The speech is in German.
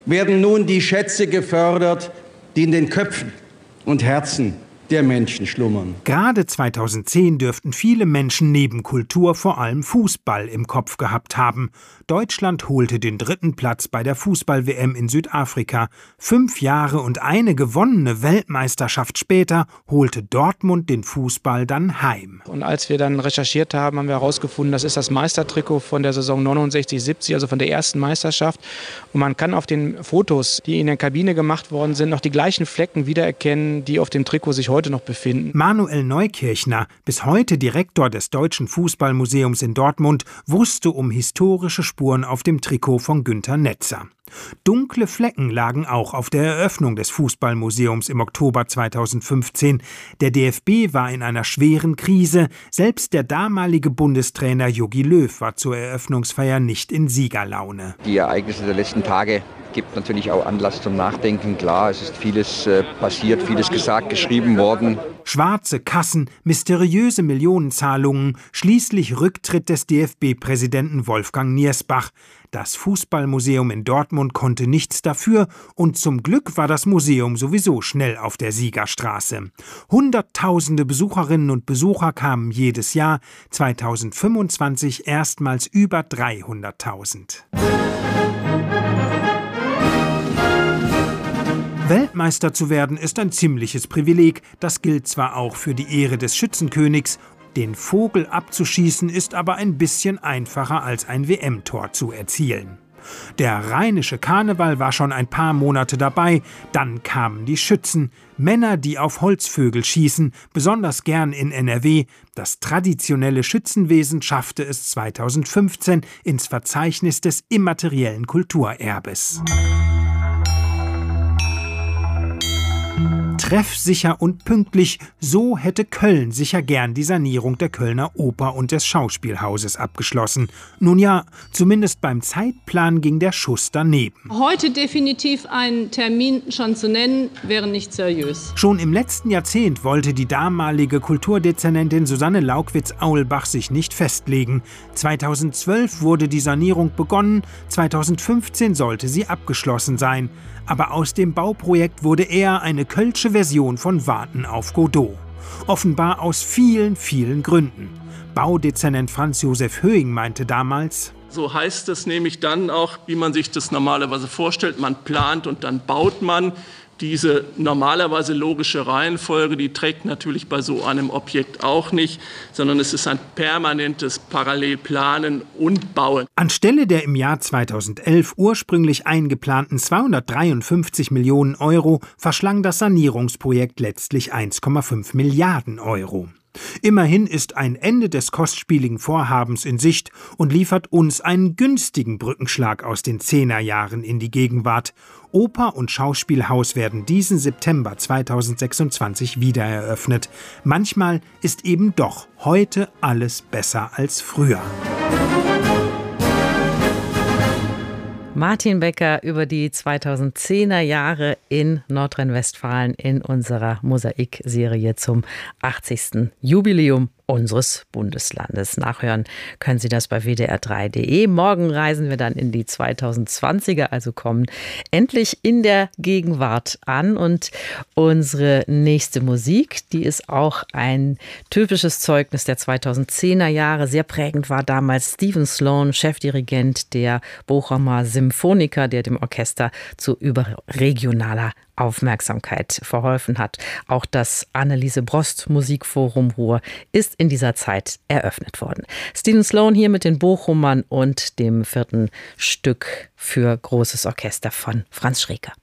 werden nun die Schätze gefördert, die in den Köpfen und Herzen der Menschen schlummern. Gerade 2010 dürften viele Menschen neben Kultur vor allem Fußball im Kopf gehabt haben. Deutschland holte den 3. Platz bei der Fußball-WM in Südafrika. 5 Jahre und eine gewonnene Weltmeisterschaft später holte Dortmund den Fußball dann heim. Und als wir dann recherchiert haben, haben wir herausgefunden, das ist das Meistertrikot von der Saison 69/70, also von der ersten Meisterschaft. Und man kann auf den Fotos, die in der Kabine gemacht worden sind, noch die gleichen Flecken wiedererkennen, die auf dem Trikot sich heute noch befinden. Manuel Neukirchner, bis heute Direktor des Deutschen Fußballmuseums in Dortmund, wusste um historische Spuren auf dem Trikot von Günter Netzer. Dunkle Flecken lagen auch auf der Eröffnung des Fußballmuseums im Oktober 2015. Der DFB war in einer schweren Krise. Selbst der damalige Bundestrainer Jogi Löw war zur Eröffnungsfeier nicht in Siegerlaune. Die Ereignisse der letzten Tage gibt natürlich auch Anlass zum Nachdenken. Klar, es ist vieles passiert, vieles gesagt, geschrieben worden. Schwarze Kassen, mysteriöse Millionenzahlungen, schließlich Rücktritt des DFB-Präsidenten Wolfgang Niersbach. Das Fußballmuseum in Dortmund konnte nichts dafür und zum Glück war das Museum sowieso schnell auf der Siegerstraße. Hunderttausende Besucherinnen und Besucher kamen jedes Jahr, 2025 erstmals über 300.000. Weltmeister zu werden ist ein ziemliches Privileg, das gilt zwar auch für die Ehre des Schützenkönigs, den Vogel abzuschießen ist aber ein bisschen einfacher als ein WM-Tor zu erzielen. Der rheinische Karneval war schon ein paar Monate dabei, dann kamen die Schützen, Männer, die auf Holzvögel schießen, besonders gern in NRW. Das traditionelle Schützenwesen schaffte es 2015 ins Verzeichnis des immateriellen Kulturerbes. Treffsicher und pünktlich, so hätte Köln sicher gern die Sanierung der Kölner Oper und des Schauspielhauses abgeschlossen. Nun ja, zumindest beim Zeitplan ging der Schuss daneben. Heute definitiv einen Termin schon zu nennen, wäre nicht seriös. Schon im letzten Jahrzehnt wollte die damalige Kulturdezernentin Susanne Laukwitz-Aulbach sich nicht festlegen. 2012 wurde die Sanierung begonnen, 2015 sollte sie abgeschlossen sein. Aber aus dem Bauprojekt wurde eher eine kölsche Version von Warten auf Godot. Offenbar aus vielen, vielen Gründen. Baudezernent Franz Josef Höing meinte damals: So heißt es nämlich dann auch, wie man sich das normalerweise vorstellt. Man plant und dann baut man. Diese normalerweise logische Reihenfolge, die trägt natürlich bei so einem Objekt auch nicht, sondern es ist ein permanentes Parallelplanen und Bauen. Anstelle der im Jahr 2011 ursprünglich eingeplanten 253 Millionen Euro verschlang das Sanierungsprojekt letztlich 1,5 Milliarden Euro. Immerhin ist ein Ende des kostspieligen Vorhabens in Sicht und liefert uns einen günstigen Brückenschlag aus den 10er-Jahren in die Gegenwart. Oper und Schauspielhaus werden diesen September 2026 wieder eröffnet. Manchmal ist eben doch heute alles besser als früher. Martin Becker über die 2010er Jahre in Nordrhein-Westfalen in unserer Mosaik-Serie zum 80. Jubiläum unseres Bundeslandes. Nachhören können Sie das bei wdr3.de. Morgen reisen wir dann in die 2020er, also kommen endlich in der Gegenwart an. Und unsere nächste Musik, die ist auch ein typisches Zeugnis der 2010er Jahre. Sehr prägend war damals Stephen Sloan, Chefdirigent der Bochumer Symphoniker, der dem Orchester zu überregionaler Aufmerksamkeit verholfen hat. Auch das Anneliese Brost Musikforum Ruhr ist in dieser Zeit eröffnet worden. Stephen Sloan hier mit den Bochumern und dem 4. Stück für großes Orchester von Franz Schreker.